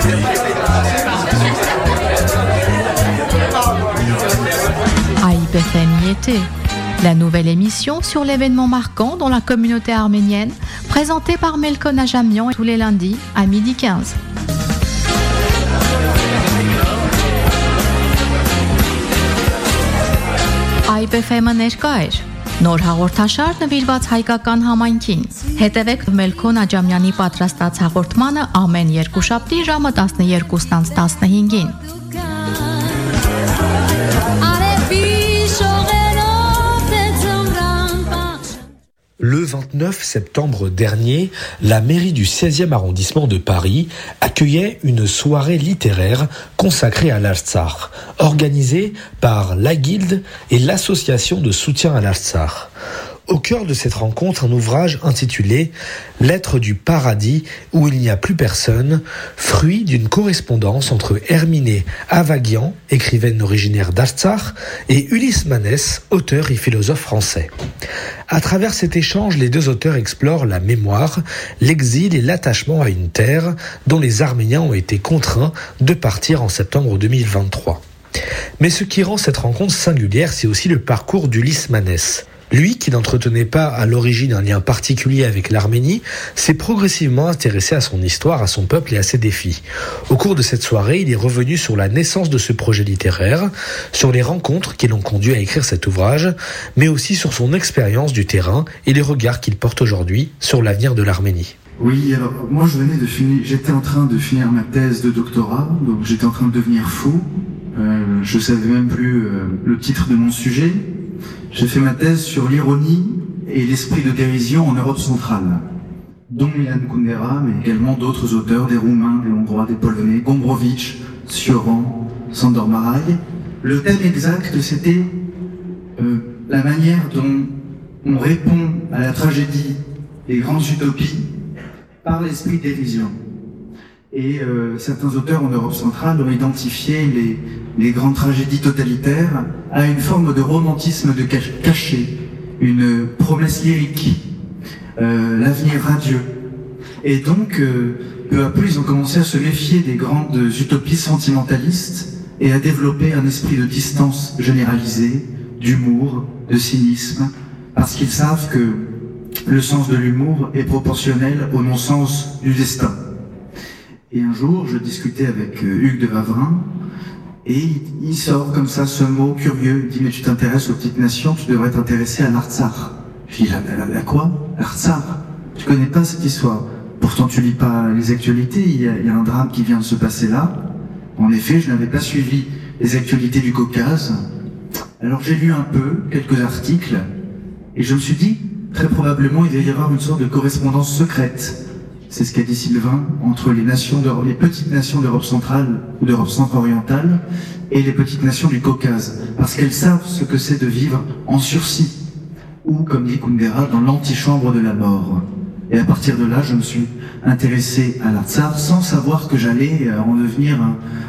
AIPFM y était. La nouvelle émission sur l'événement marquant dans la communauté arménienne, présentée par Melko Najamian tous les lundis à 12h15. AIPFM-ը ներկա էր։ Նոր հաղորդաշար նվիրված հայկական համայնքին։ Հետևեք Մելքո Նաջամյանի պատրաստած հաղորդմանը ամեն երկուշաբթի ժամը 12:15-ին։ Le 29 septembre dernier, la mairie du 16e arrondissement de Paris accueillait une soirée littéraire consacrée à l'Artsakh, organisée par la Guilde et l'association de soutien à l'Artsakh. Au cœur de cette rencontre, un ouvrage intitulé « Lettres du paradis où il n'y a plus personne », fruit d'une correspondance entre Herminé Avaguian, écrivaine originaire d'Artsakh, et Ulysse Manès, auteur et philosophe français. À travers cet échange, les deux auteurs explorent la mémoire, l'exil et l'attachement à une terre dont les Arméniens ont été contraints de partir en septembre 2023. Mais ce qui rend cette rencontre singulière, c'est aussi le parcours d'Ulysse Manès. Lui, qui n'entretenait pas à l'origine un lien particulier avec l'Arménie, s'est progressivement intéressé à son histoire, à son peuple et à ses défis. Au cours de cette soirée, il est revenu sur la naissance de ce projet littéraire, sur les rencontres qui l'ont conduit à écrire cet ouvrage, mais aussi sur son expérience du terrain et les regards qu'il porte aujourd'hui sur l'avenir de l'Arménie. Oui, alors moi j'étais en train de finir ma thèse de doctorat, donc j'étais en train de devenir fou. Je savais même plus le titre de mon sujet. J'ai fait ma thèse sur l'ironie et l'esprit de dérision en Europe centrale, dont Milan Kundera, mais également d'autres auteurs, des Roumains, des Hongrois, des Polonais, Gombrowicz, Cioran, Sándor Márai. Le thème exact, c'était la manière dont on répond à la tragédie des grandes utopies par l'esprit de dérision. Et certains auteurs en Europe centrale ont identifié les grandes tragédies totalitaires à une forme de romantisme caché, une promesse lyrique, l'avenir radieux. Et donc, peu à peu, ils ont commencé à se méfier des grandes utopies sentimentalistes et à développer un esprit de distance généralisée, d'humour, de cynisme, parce qu'ils savent que le sens de l'humour est proportionnel au non-sens du destin. Et un jour, je discutais avec Hugues de Wavrin, et il sort comme ça ce mot curieux. Il dit « Mais tu t'intéresses aux petites nations, tu devrais t'intéresser à l'Artsakh. » Je dis « La quoi ? L'Artsakh ? Tu connais pas cette histoire. Pourtant, tu lis pas les actualités, il y a un drame qui vient de se passer là. » En effet, je n'avais pas suivi les actualités du Caucase. Alors j'ai lu un peu, quelques articles, et je me suis dit, très probablement, il va y avoir une sorte de correspondance secrète. C'est ce qu'a dit Sylvain, entre les petites nations d'Europe centrale ou d'Europe centre-orientale et les petites nations du Caucase, parce qu'elles savent ce que c'est de vivre en sursis, ou, comme dit Kundera, dans l'antichambre de la mort. Et à partir de là, je me suis intéressé à l'Artsakh sans savoir que j'allais en devenir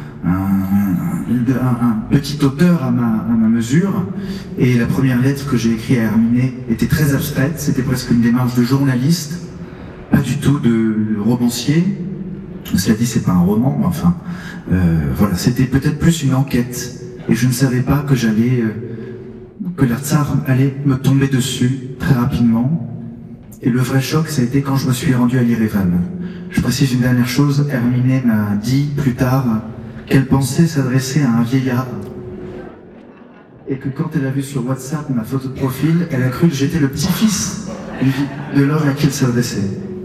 un petit auteur à ma mesure. Et la première lettre que j'ai écrite à Herminé était très abstraite, c'était presque une démarche de journaliste, pas du tout de romancier. Cela dit, c'est pas un roman, mais enfin, voilà, c'était peut-être plus une enquête. Et je ne savais pas que l'Artsakh allait me tomber dessus très rapidement. Et le vrai choc, ça a été quand je me suis rendu à l'Erevan. Je précise une dernière chose, Herminé m'a dit plus tard qu'elle pensait s'adresser à un vieillard. Et que quand elle a vu sur WhatsApp ma photo de profil, elle a cru que j'étais le petit-fils de l'homme à qui elle s'adressait.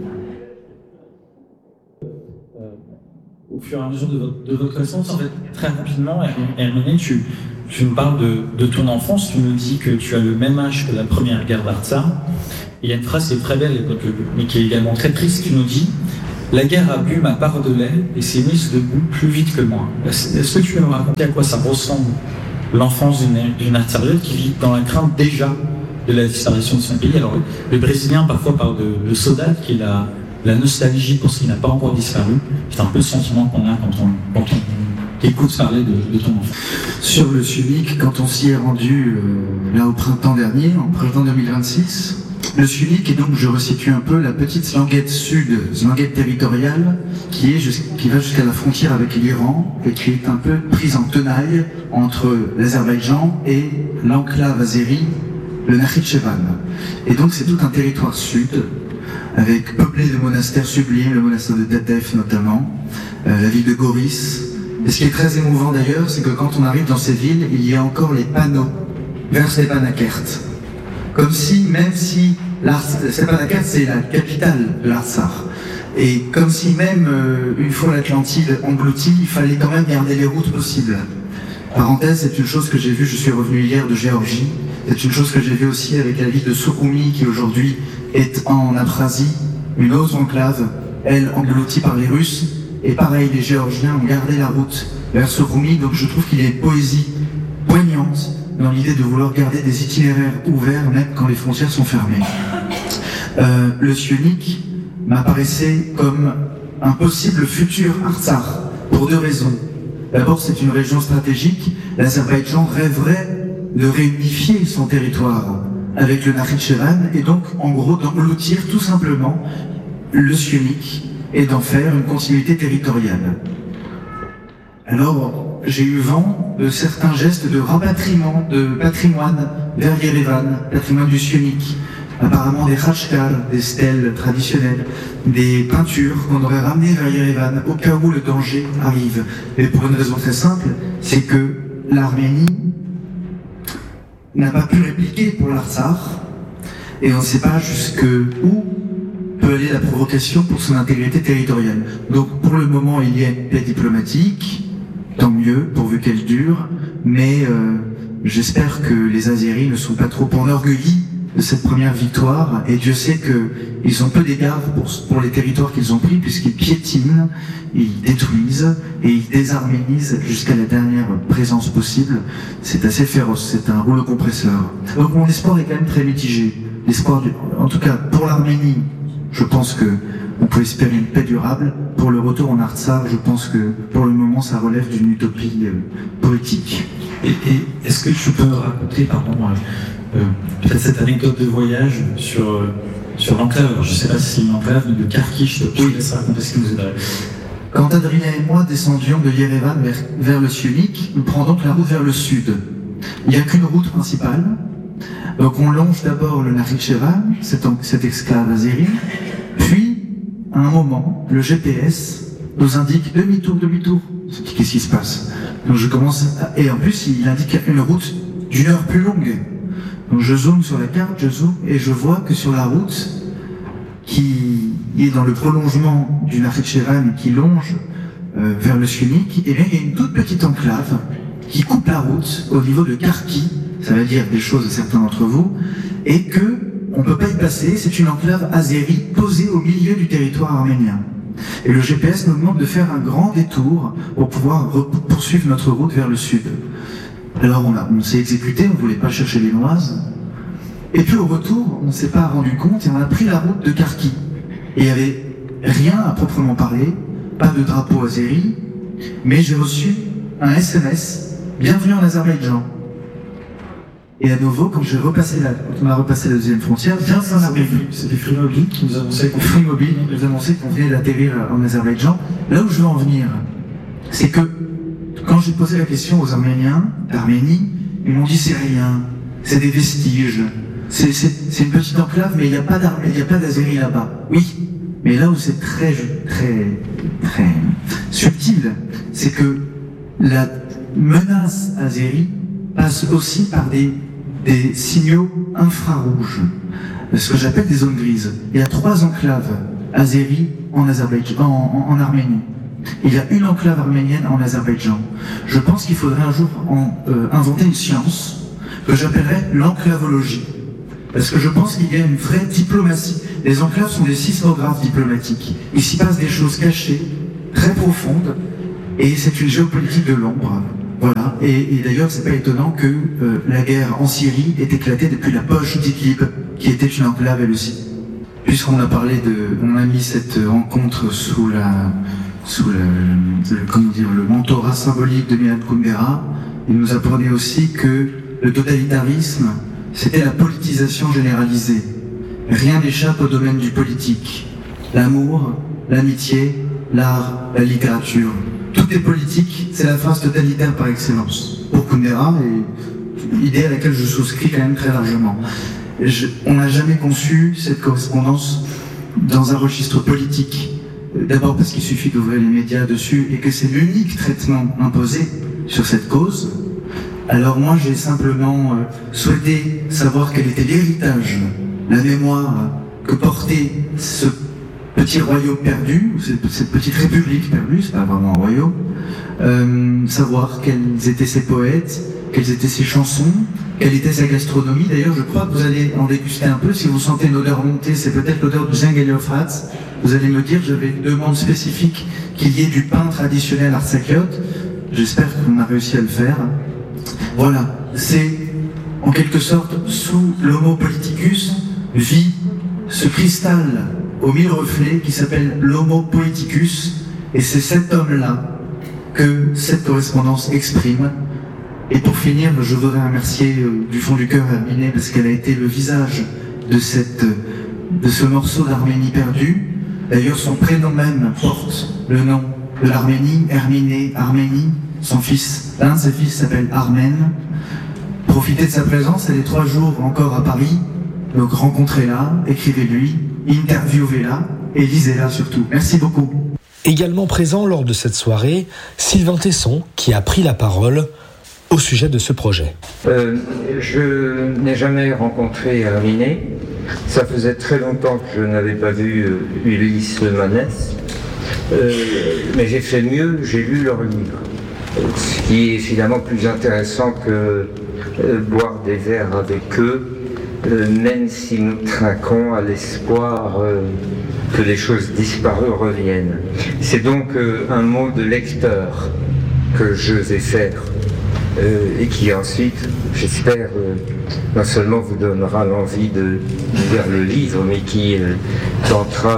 Au fur et à mesure de votre connaissance, en fait, très rapidement, Herminé, tu me parles de ton enfance, tu me dis que tu as le même âge que la première guerre d'Artsakh. Il y a une phrase qui est très belle, mais qui est également très triste, qui nous dit « La guerre a bu ma part de lait et s'est mise debout plus vite que moi ». Est-ce que tu peux me raconter à quoi ça ressemble l'enfance d'une Artsakhienne qui vit dans la crainte déjà de la disparition de son pays? Alors, le Brésilien parfois parle de saudade, qui est la nostalgie pour ce qui n'a pas encore disparu. C'est un peu le sentiment qu'on a quand on écoute parler de ton enfant. Sur le Subic, quand on s'y est rendu là au printemps dernier, en printemps 2026, Le Syunik est donc, je resitue un peu, la petite Zlanguette sud, Zlanguette territoriale, qui va jusqu'à la frontière avec l'Iran et qui est un peu prise en tenaille entre l'Azerbaïdjan et l'enclave azérie, le Nakhitchevan. Et donc c'est tout un territoire sud, avec peuplé de monastères sublimes, le monastère de Tetev notamment, la ville de Goris. Et ce qui est très émouvant d'ailleurs, c'est que quand on arrive dans ces villes, il y a encore les panneaux vers Stepanakert. Comme si, même si Stepanakert c'est la capitale de l'Artsakh, et comme si même une fois l'Atlantide engloutie, il fallait quand même garder les routes possibles. Parenthèse, c'est une chose que j'ai vue, je suis revenu hier de Géorgie, c'est une chose que j'ai vue aussi avec la ville de Sukhumi qui aujourd'hui est en Abkhazie, une autre enclave, elle engloutie par les Russes, et pareil, les Géorgiens ont gardé la route vers Sukhumi, donc je trouve qu'il y a une poésie poignante dans l'idée de vouloir garder des itinéraires ouverts même quand les frontières sont fermées. Le Syunik m'apparaissait comme un possible futur Artsakh pour deux raisons. D'abord, c'est une région stratégique. L'Azerbaïdjan rêverait de réunifier son territoire avec le Nakhitchevan et donc, en gros, d'engloutir tout simplement le Syunik et d'en faire une continuité territoriale. Alors, j'ai eu vent de certains gestes de rapatriement de patrimoine vers Yerevan, patrimoine du Syunik. Apparemment des khachkars, des stèles traditionnelles, des peintures qu'on aurait ramenées vers Yerevan au cas où le danger arrive. Et pour une raison très simple, c'est que l'Arménie n'a pas pu répliquer pour l'Artsakh et on ne sait pas jusqu'où peut aller la provocation pour son intégrité territoriale. Donc pour le moment, il y a une paix diplomatique, tant mieux, pourvu qu'elle dure, mais j'espère que les Azéris ne sont pas trop enorgueillis de cette première victoire, et Dieu sait qu'ils ont peu d'égard pour les territoires qu'ils ont pris, puisqu'ils piétinent, ils détruisent, et ils désarménisent jusqu'à la dernière présence possible. C'est assez féroce, c'est un rouleau compresseur. Donc mon espoir est quand même très mitigé. En tout cas, pour l'Arménie, je pense que on peut espérer une paix durable. Pour le retour en Artsakh, je pense que pour le moment, ça relève d'une utopie poétique. Et est-ce que tu peux raconter, peut-être cette anecdote de voyage sur l'enclave? Alors, je ne sais pas si c'est une enclave de Kharkiv, je te laisse raconter ce qui nous est arrivé. Quand Adrien et moi descendions de Yerevan vers le Syunik, nous prenons donc la route vers le sud. Il n'y a qu'une route principale. Donc on longe d'abord le Nakhitchevan, cette exclave azérie, puis à un moment, le GPS nous indique demi-tour. Qu'est-ce qui se passe? Donc je commence, et en plus il indique une route d'1 heure plus longue. Donc je zoome sur la carte, et je vois que sur la route qui est dans le prolongement du Nakhitchevan qui longe vers le Syunik, eh bien, il y a une toute petite enclave qui coupe la route au niveau de Kharkiv, ça veut dire des choses à certains d'entre vous, et que on ne peut pas y passer, c'est une enclave azérie posée au milieu du territoire arménien. Et le GPS nous demande de faire un grand détour pour pouvoir poursuivre notre route vers le sud. Alors on s'est exécuté, on ne voulait pas chercher les noises. Et puis au retour, on ne s'est pas rendu compte et on a pris la route de Kharkiv. Et il n'y avait rien à proprement parler, pas de drapeau azéri, mais j'ai reçu un SMS, bienvenue en Azerbaïdjan. Et à nouveau, quand on a repassé la deuxième frontière, c'était Free Mobile qui nous annonçait qu'on venait d'atterrir en Azerbaïdjan. Là où je veux en venir, c'est que quand j'ai posé la question aux Arméniens d'Arménie, ils m'ont dit c'est rien, c'est des vestiges, c'est une petite enclave, mais il n'y a pas d'Azérie là-bas. Oui, mais là où c'est très subtil, c'est que la menace azérie passe aussi par des signaux infrarouges, ce que j'appelle des zones grises. Il y a 3 enclaves azéries en Arménie. Il y a une enclave arménienne en Azerbaïdjan. Je pense qu'il faudrait un jour inventer une science que j'appellerais l'enclavologie. Parce que je pense qu'il y a une vraie diplomatie. Les enclaves sont des sismographes diplomatiques. Il s'y passe des choses cachées, très profondes, et c'est une géopolitique de l'ombre. Voilà. Et d'ailleurs, c'est pas étonnant que la guerre en Syrie ait éclaté depuis la poche d'Idlib, qui était une enclave elle aussi. Puisqu'on a parlé on a mis cette rencontre sous le mentorat symbolique de Milan Kundera, il nous apprenait aussi que le totalitarisme, c'était la politisation généralisée. Rien n'échappe au domaine du politique. L'amour, l'amitié, l'art, la littérature. Tout est politique, c'est la phrase totalitaire par excellence. Pour Kundera, et idée à laquelle je souscris quand même très largement. On n'a jamais conçu cette correspondance dans un registre politique. D'abord parce qu'il suffit d'ouvrir les médias dessus et que c'est l'unique traitement imposé sur cette cause. Alors moi j'ai simplement souhaité savoir quel était l'héritage, la mémoire que portait ce petit royaume perdu, cette petite république perdue, c'est pas vraiment un royaume, savoir quels étaient ses poètes, quelles étaient ses chansons, quelle était sa gastronomie. D'ailleurs, je crois que vous allez en déguster un peu. Si vous sentez une odeur monter, c'est peut-être l'odeur du Zengeliofrats. Vous allez me dire, j'avais une demande spécifique qu'il y ait du pain traditionnel artsakiote. J'espère qu'on a réussi à le faire. Voilà, c'est en quelque sorte sous l'Homo politicus vit ce cristal aux 1000 reflets qui s'appelle l'Homo poeticus, et c'est cet homme-là que cette correspondance exprime. Et pour finir, je voudrais remercier du fond du cœur Herminé parce qu'elle a été le visage de ce morceau d'Arménie perdue. D'ailleurs, son prénom même porte le nom de l'Arménie, Herminé, Arménie. Son fils, l'un de ses fils s'appelle Armène. Profitez de sa présence, elle est 3 jours encore à Paris. Donc rencontrez-la, écrivez-lui, interviewez-la et lisez-la surtout. Merci beaucoup. Également présent lors de cette soirée, Sylvain Tesson qui a pris la parole au sujet de ce projet. Je n'ai jamais rencontré Herminé. Ça faisait très longtemps que je n'avais pas vu Ulysse Manès. Mais j'ai fait mieux, j'ai lu leur livre. Ce qui est évidemment plus intéressant que boire des verres avec eux, même si nous trinquons à l'espoir que les choses disparues reviennent. C'est donc un mot de lecteur que je vais faire. Et qui ensuite, j'espère, non seulement vous donnera l'envie de lire le livre, mais qui tentera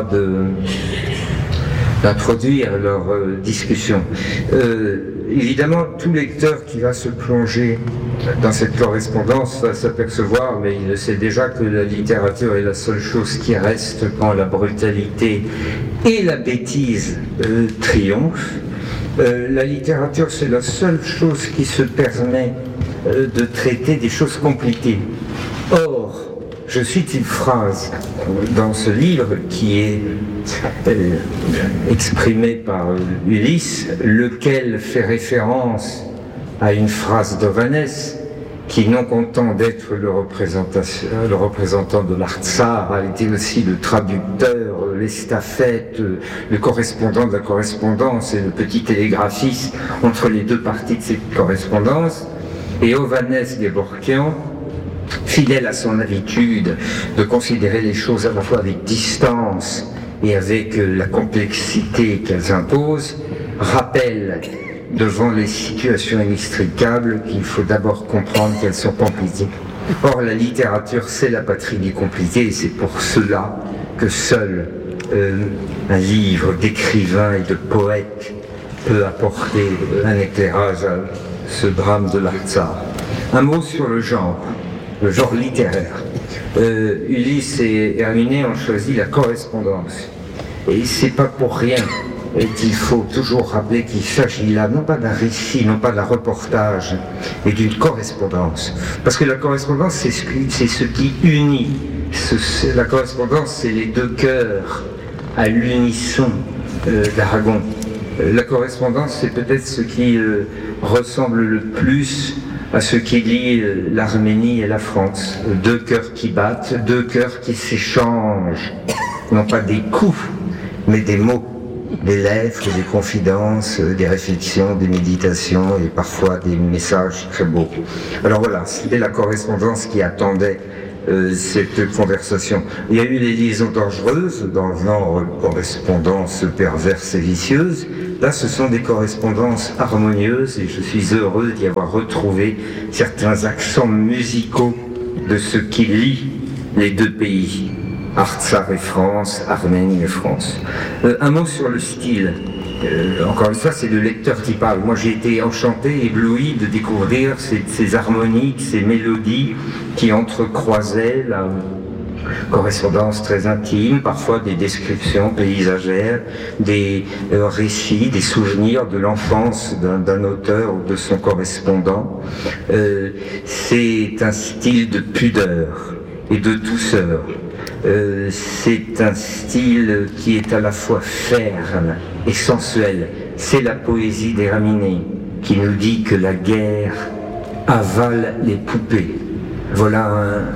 d'introduire leur discussion. Évidemment, tout lecteur qui va se plonger dans cette correspondance va s'apercevoir, mais il le sait déjà, que la littérature est la seule chose qui reste quand la brutalité et la bêtise triomphent. La littérature, c'est la seule chose qui se permet de traiter des choses compliquées. Or, je cite une phrase dans ce livre qui est exprimée par Ulysse, lequel fait référence à une phrase d'Ovanès qui, non content d'être le représentant de l'Artsar, a été aussi le traducteur, l'estafette, le correspondant de la correspondance et le petit télégraphiste entre les deux parties de cette correspondance. Et Ovanès Gevorkian, fidèle à son habitude de considérer les choses à la fois avec distance et avec la complexité qu'elles imposent, rappelle devant les situations inextricables qu'il faut d'abord comprendre qu'elles sont compliquées. Or, la littérature, c'est la patrie du compliqué, et c'est pour cela que seul un livre d'écrivain et de poète peut apporter un éclairage à ce drame de l'Artsar. Un mot sur le genre littéraire. Ulysse et Herminé ont choisi la correspondance. Et c'est pas pour rien qu'il faut toujours rappeler qu'il s'agit là, non pas d'un récit, non pas d'un reportage, mais d'une correspondance. Parce que la correspondance, c'est ce qui unit. La correspondance, c'est les deux cœurs à l'unisson d'Aragon. La correspondance, c'est peut-être ce qui ressemble le plus à ce qui lie l'Arménie et la France. Deux cœurs qui battent, deux cœurs qui s'échangent, non pas des coups, mais des mots, des lettres, des confidences, des réflexions, des méditations et parfois des messages très beaux. Alors voilà, c'était la correspondance qui attendait cette conversation. Il y a eu les liaisons dangereuses dans le genre correspondance perverse et vicieuse. Là, ce sont des correspondances harmonieuses et je suis heureux d'y avoir retrouvé certains accents musicaux de ce qui lie les deux pays, Artsar et France, Arménie et France. Un mot sur le style. Encore une fois, c'est le lecteur qui parle. Moi, j'ai été enchanté, ébloui de découvrir ces harmonies, ces mélodies qui entrecroisaient correspondances très intimes, parfois des descriptions paysagères, des récits, des souvenirs de l'enfance d'un auteur ou de son correspondant. C'est un style de pudeur et de douceur. C'est un style qui est à la fois ferme et sensuel. C'est la poésie d'Herminé qui nous dit que la guerre avale les poupées. Voilà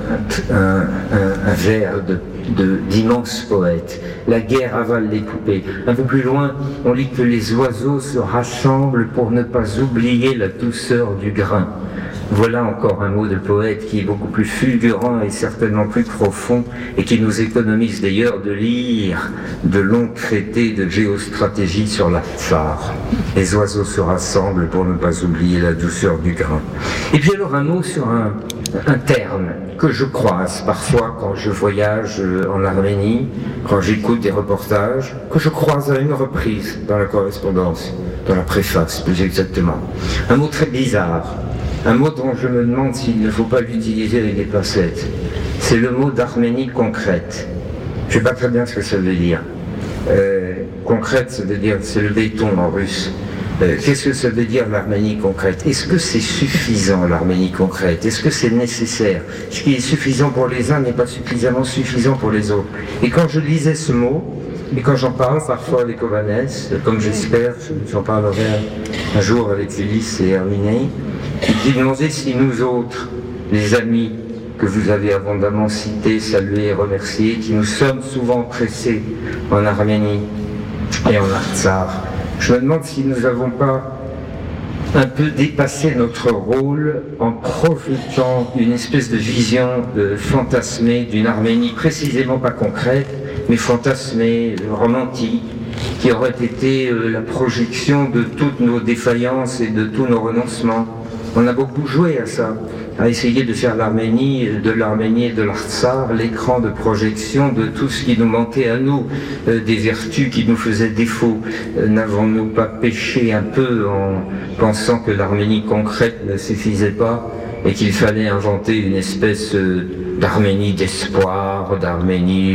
un vers d'immenses poètes. La guerre avale les poupées. Un peu plus loin, on lit que les oiseaux se rassemblent pour ne pas oublier la douceur du grain. Voilà encore un mot de poète qui est beaucoup plus fulgurant et certainement plus profond et qui nous économise d'ailleurs de lire de longs traités de géostratégie sur l'Artsar. Les oiseaux se rassemblent pour ne pas oublier la douceur du grain. Et puis alors un mot sur un terme que je croise parfois quand je voyage en Arménie, quand j'écoute des reportages, que je croise à une reprise dans la correspondance, dans la préface plus exactement. Un mot très bizarre. Un mot dont je me demande s'il ne faut pas l'utiliser avec des pincettes. C'est le mot d'Arménie concrète. Je ne sais pas très bien ce que ça veut dire. Concrète, ça veut dire, c'est le béton en russe. Qu'est-ce que ça veut dire l'Arménie concrète? Est-ce que c'est suffisant l'Arménie concrète? Est-ce que c'est nécessaire? Ce qui est suffisant pour les uns n'est pas suffisamment suffisant pour les autres. Et quand je lisais ce mot, et quand j'en parle parfois avec Ovanes, comme j'espère, j'en parlerai un jour avec Ulysse et Herminé, je demandais si nous autres, les amis que vous avez abondamment cités, salués et remerciés, qui nous sommes souvent pressés en Arménie et en Artsar, je me demande si nous n'avons pas un peu dépassé notre rôle en projetant une espèce de vision fantasmée d'une Arménie précisément pas concrète, mais fantasmée, romantique, qui aurait été la projection de toutes nos défaillances et de tous nos renoncements. On a beaucoup joué à ça, à essayer de faire l'Arménie et de l'Artsar l'écran de projection de tout ce qui nous manquait à nous, des vertus qui nous faisaient défaut. N'avons-nous pas péché un peu en pensant que l'Arménie concrète ne suffisait pas et qu'il fallait inventer une espèce d'Arménie d'espoir, d'Arménie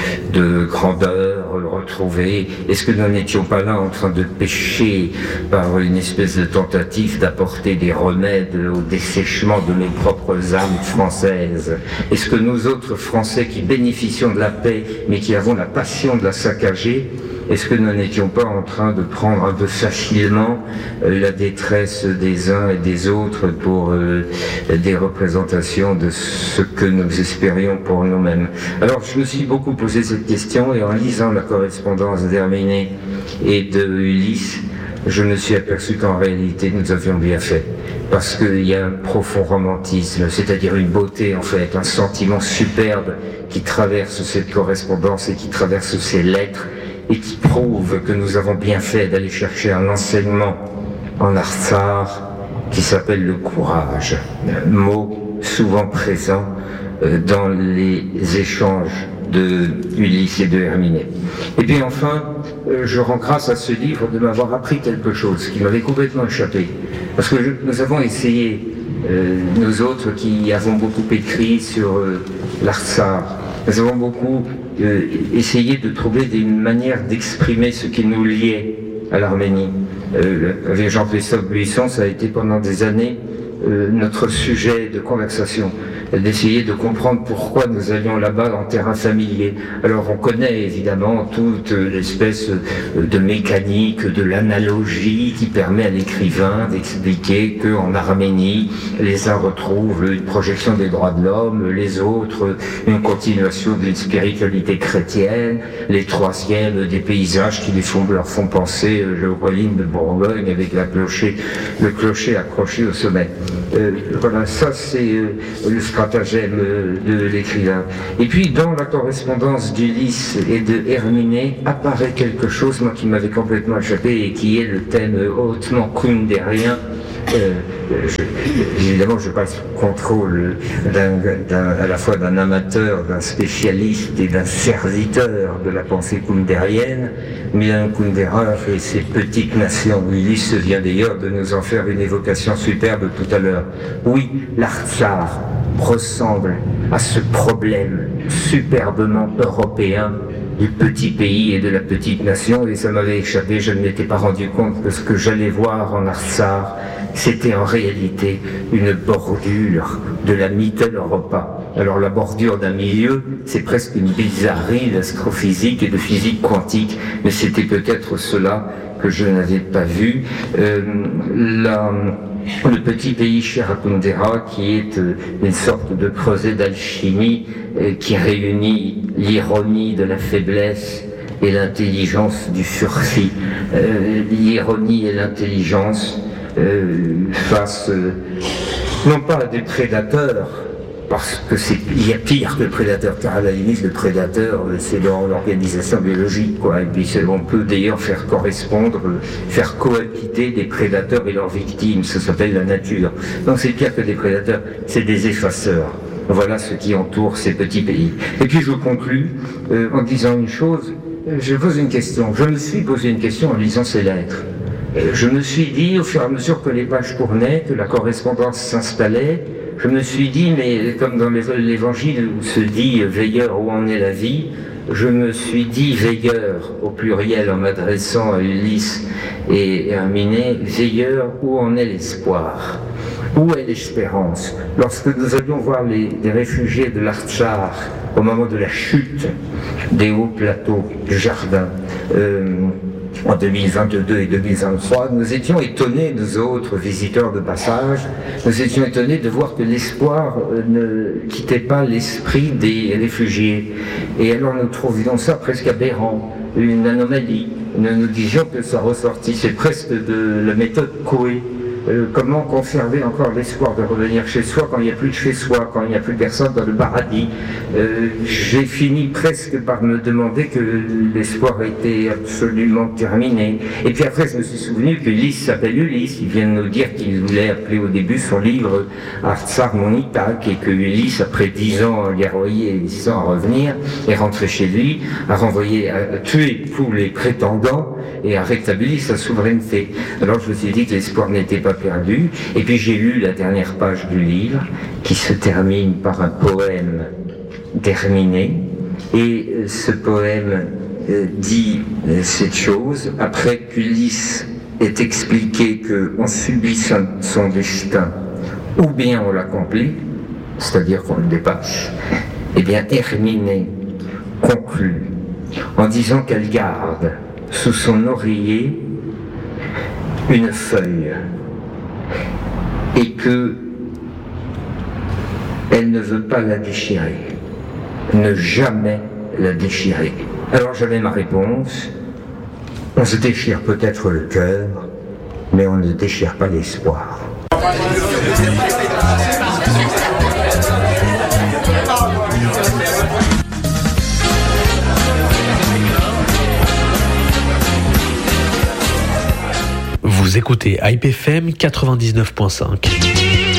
de grandeur retrouvée? Est-ce que nous n'étions pas là en train de pécher par une espèce de tentative d'apporter des remèdes au dessèchement de mes propres âmes françaises? Est-ce que nous autres Français qui bénéficions de la paix mais qui avons la passion de la saccager, est-ce que nous n'étions pas en train de prendre un peu facilement la détresse des uns et des autres pour des représentations de ce que nous espérions pour nous-mêmes? Alors je me suis beaucoup posé cette question et en lisant la correspondance d'Herminé et de Ulysse, je me suis aperçu qu'en réalité nous avions bien fait. Parce qu'il y a un profond romantisme, c'est-à-dire une beauté en fait, un sentiment superbe qui traverse cette correspondance et qui traverse ces lettres, et qui prouve que nous avons bien fait d'aller chercher un enseignement en Artsar qui s'appelle le courage, mot souvent présent dans les échanges de Ulysse et de Herminé. Et puis enfin, je rends grâce à ce livre de m'avoir appris quelque chose qui m'avait complètement échappé. Parce que nous avons essayé, nous autres qui avons beaucoup écrit sur l'Artsar, nous avons beaucoup essayé de trouver des manières d'exprimer ce qui nous liait à l'Arménie. Avec Jean-Christophe Buisson, ça a été pendant des années notre sujet de conversation, d'essayer de comprendre pourquoi nous allions là-bas en terrain familier. Alors on connaît évidemment toute l'espèce de mécanique, de l'analogie qui permet à l'écrivain d'expliquer qu'en Arménie, les uns retrouvent une projection des droits de l'homme, les autres une continuation d'une spiritualité chrétienne, les troisièmes des paysages qui leur font penser le Rollin de Bourgogne avec le clocher accroché au sommet. Voilà, ça c'est le stratagème de l'écrivain. Et puis dans la correspondance d'Ulysse et de Herminé apparaît quelque chose moi qui m'avait complètement échappé et qui est le thème hautement kundérien. Évidemment, je passe sous contrôle à la fois d'un amateur, d'un spécialiste et d'un serviteur de la pensée kundérienne, mais un Kundera et ses petites nations. Ulysse vient d'ailleurs de nous en faire une évocation superbe tout à l'heure. Oui, l'Artsar ressemble à ce problème superbement européen du petit pays et de la petite nation, et ça m'avait échappé, je ne m'étais pas rendu compte que ce que j'allais voir en Artsar, c'était en réalité une bordure de la Mitteleuropa. Alors la bordure d'un milieu, c'est presque une bizarrerie d'astrophysique et de physique quantique, mais c'était peut-être cela que je n'avais pas vu. Le petit pays Shira-Kundera, qui est une sorte de creuset d'alchimie qui réunit l'ironie de la faiblesse et l'intelligence du sursis. L'ironie et l'intelligence face, non pas à des prédateurs, parce que il y a pire que le prédateur, car à la limite le prédateur c'est dans l'organisation biologique, quoi. Et puis on peut d'ailleurs faire correspondre, faire cohabiter des prédateurs et leurs victimes, ça s'appelle la nature. Donc c'est pire que des prédateurs, c'est des effaceurs. Voilà ce qui entoure ces petits pays. Et puis je conclus en disant une chose, je pose une question, je me suis posé une question en lisant ces lettres. Je me suis dit, au fur et à mesure que les pages tournaient, que la correspondance s'installait, je me suis dit, mais comme dans l'évangile où se dit « veilleur, où en est la vie », je me suis dit « veilleur » au pluriel en m'adressant à Ulysse et Herminée, « veilleur, où en est l'espoir ?» Où est l'espérance? Lorsque nous allions voir les réfugiés de l'Artsar au moment de la chute des hauts plateaux du jardin, en 2022 et 2023, nous étions étonnés, nous autres visiteurs de passage, nous étions étonnés de voir que l'espoir ne quittait pas l'esprit des réfugiés. Et alors nous trouvions ça presque aberrant, une anomalie. Nous disions que ça ressortissait presque de la méthode Coué. Comment conserver encore l'espoir de revenir chez soi quand il n'y a plus de chez soi, quand il n'y a plus personne dans le paradis. J'ai fini presque par me demander que l'espoir était absolument terminé. Et puis après je me suis souvenu qu'Ulysse s'appelle Ulysse. Il vient de nous dire qu'il voulait appeler au début son livre Artsar mon Ithaque, et que Ulysse, après 10 ans guerroyer et 10 ans à revenir, est rentré chez lui, a tué tous les prétendants et a rétabli sa souveraineté. Alors je me suis dit que l'espoir n'était pas perdu, et puis j'ai lu la dernière page du livre qui se termine par un poème d'Herminée, et ce poème dit cette chose: après qu'Ulysse ait expliqué qu'on subit son destin ou bien on l'accomplit, c'est-à-dire qu'on le dépasse, eh bien Herminée conclut en disant qu'elle garde sous son oreiller une feuille et que elle ne veut pas la déchirer, ne jamais la déchirer. Alors j'avais ma réponse: on se déchire peut-être le cœur, mais on ne déchire pas l'espoir. Vous écoutez Hype FM 99.5.